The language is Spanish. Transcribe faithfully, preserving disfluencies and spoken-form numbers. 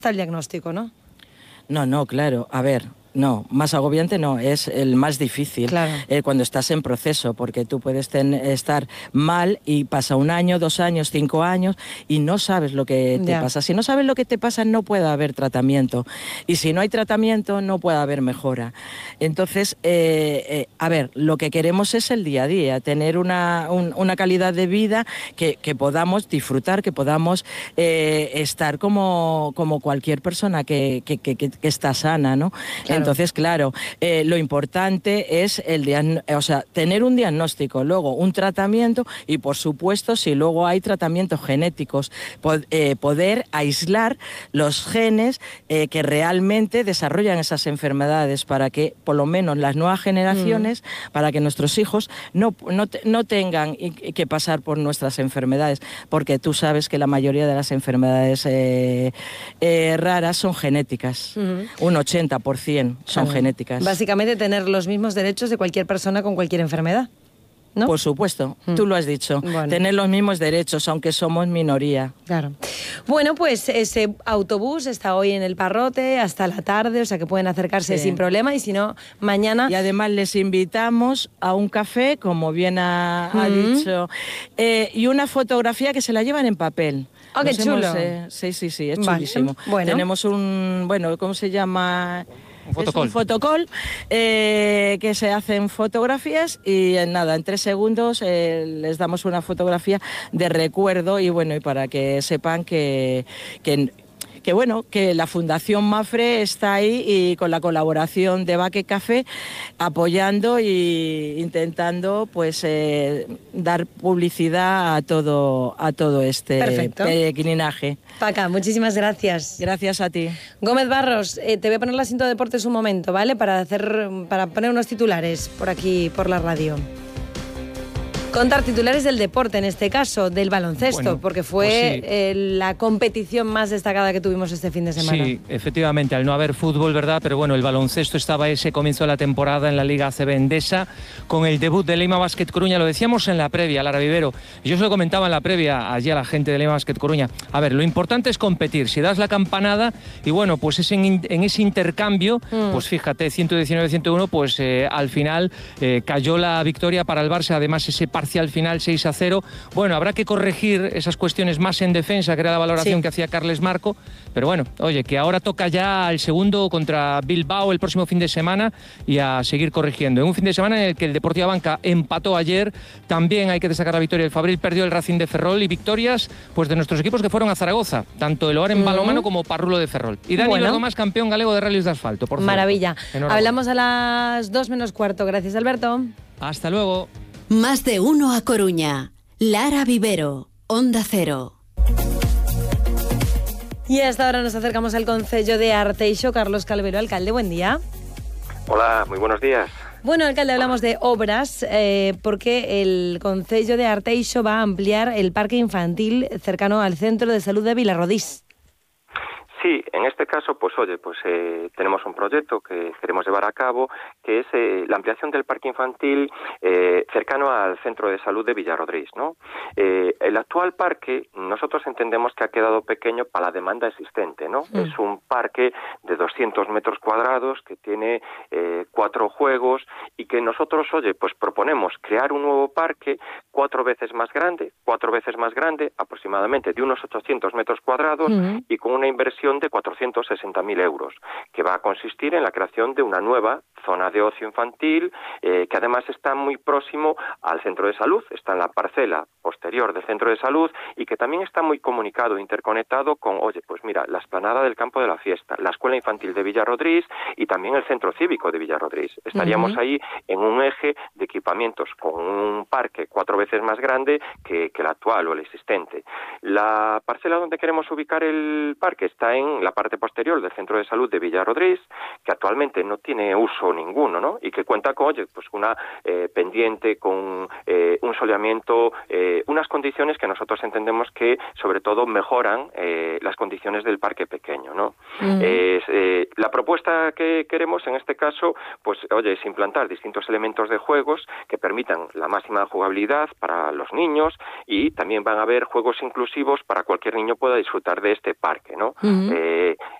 está el diagnóstico, ¿no? No, no, claro. A ver, no, más agobiante no, es el más difícil, claro. eh, cuando estás en proceso, porque tú puedes ten, estar mal y pasa un año, dos años, cinco años y no sabes lo que te Ya. pasa. Si no sabes lo que te pasa, no puede haber tratamiento. Y si no hay tratamiento, no puede haber mejora. Entonces, eh, eh, a ver, lo que queremos es el día a día, tener una, un, una calidad de vida que, que podamos disfrutar, que podamos eh, estar como, como cualquier persona que, que, que, que está sana, ¿no? Claro. Entonces, claro, eh, lo importante es el diagn- o sea, tener un diagnóstico, luego un tratamiento y, por supuesto, si luego hay tratamientos genéticos, pod- eh, poder aislar los genes eh, que realmente desarrollan esas enfermedades para que, por lo menos, las nuevas generaciones, mm. para que nuestros hijos no, no, te- no tengan que pasar por nuestras enfermedades, porque tú sabes que la mayoría de las enfermedades eh, eh, raras son genéticas, uh-huh. un ochenta por ciento. Son claro. genéticas. Básicamente tener los mismos derechos de cualquier persona con cualquier enfermedad, ¿no? Por supuesto, mm. tú lo has dicho. Bueno. Tener los mismos derechos, aunque somos minoría. Claro. Bueno, pues ese autobús está hoy en el Parrote hasta la tarde, o sea que pueden acercarse sí. sin problema, y si no, mañana... Y además les invitamos a un café, como bien ha, mm. ha dicho, eh, y una fotografía que se la llevan en papel. ¡Oh, qué chulo! Hemos, eh, sí, sí, sí, es vale. chulísimo. Bueno. Tenemos un, bueno, ¿cómo se llama...? Un fotocall. Es un fotocall eh, que se hacen fotografías y en nada, en tres segundos eh, les damos una fotografía de recuerdo y bueno, y para que sepan que... que que bueno, que la Fundación Mafre está ahí y con la colaboración de Baque Café apoyando e intentando pues eh, dar publicidad a todo a todo este Perfecto. peregrinaje. Paca, muchísimas gracias. Gracias a ti. Gómez Barros, eh, te voy a poner la cinta de deportes un momento, ¿vale? Para hacer para poner unos titulares por aquí, por la radio. Contar titulares del deporte, en este caso, del baloncesto, bueno, porque fue pues sí. eh, la competición más destacada que tuvimos este fin de semana. Sí, efectivamente, al no haber fútbol, ¿verdad? Pero bueno, el baloncesto estaba ese comienzo de la temporada en la Liga A C B Endesa, con el debut de Leima Basket Coruña. Lo decíamos en la previa, Lara Vivero. Yo se lo comentaba en la previa allí a la gente de Leima Basket Coruña. A ver, lo importante es competir. Si das la campanada, y bueno, pues es en, en ese intercambio, mm. pues fíjate, ciento diecinueve a ciento uno, pues eh, al final eh, cayó la victoria para el Barça, además ese parcial final seis a cero. Bueno, habrá que corregir esas cuestiones más en defensa, que era la valoración sí. que hacía Carles Marco, pero bueno, oye, que ahora toca ya el segundo contra Bilbao el próximo fin de semana y a seguir corrigiendo. En un fin de semana en el que el Deportiva Banca empató ayer, también hay que destacar la victoria del Fabril, perdió el Racing de Ferrol, y victorias pues de nuestros equipos que fueron a Zaragoza, tanto el Oar en uh-huh. balonmano como Parrulo de Ferrol. Y Dani bueno. Verdomás, campeón galego de rallies de asfalto, por Maravilla. Hablamos a las dos menos cuarto. Gracias, Alberto. Hasta luego. Más de uno a Coruña. Lara Vivero, Onda Cero. Y hasta ahora nos acercamos al concello de Arteixo. Carlos Calvero, alcalde, buen día. Hola, muy buenos días. Bueno, alcalde, hablamos de obras eh, porque el concello de Arteixo va a ampliar el parque infantil cercano al Centro de Salud de Vilarrodís. Sí, en este caso, pues oye, pues eh, tenemos un proyecto que queremos llevar a cabo, que es eh, la ampliación del parque infantil eh, cercano al Centro de Salud de Vilarrodís, ¿no? Eh, el actual parque, nosotros entendemos que ha quedado pequeño para la demanda existente, ¿no? Mm. Es un parque de doscientos metros cuadrados que tiene eh, cuatro juegos y que nosotros, oye, pues proponemos crear un nuevo parque cuatro veces más grande, cuatro veces más grande, aproximadamente de unos ochocientos metros cuadrados mm. y con una inversión de cuatrocientos sesenta mil euros, que va a consistir en la creación de una nueva zona de ocio infantil, eh, que además está muy próximo al centro de salud, está en la parcela posterior del centro de salud y que también está muy comunicado, interconectado con, oye, pues mira, la explanada del Campo de la Fiesta, la Escuela Infantil de Vilarrodís y también el Centro Cívico de Vilarrodís. Estaríamos uh-huh. ahí en un eje de equipamientos con un parque cuatro veces más grande que, que el actual o el existente. La parcela donde queremos ubicar el parque está en la parte posterior del Centro de Salud de Vilarrodís, que actualmente no tiene uso ninguno, ¿no? Y que cuenta con, oye, pues una eh, pendiente, con eh, un soleamiento, eh, unas condiciones que nosotros entendemos que, sobre todo, mejoran eh, las condiciones del parque pequeño, ¿no? Uh-huh. Eh, eh, la propuesta que queremos, en este caso, pues, oye, es implantar distintos elementos de juegos que permitan la máxima jugabilidad para los niños y también van a haber juegos inclusivos para cualquier niño pueda disfrutar de este parque, ¿no? Uh-huh. eh,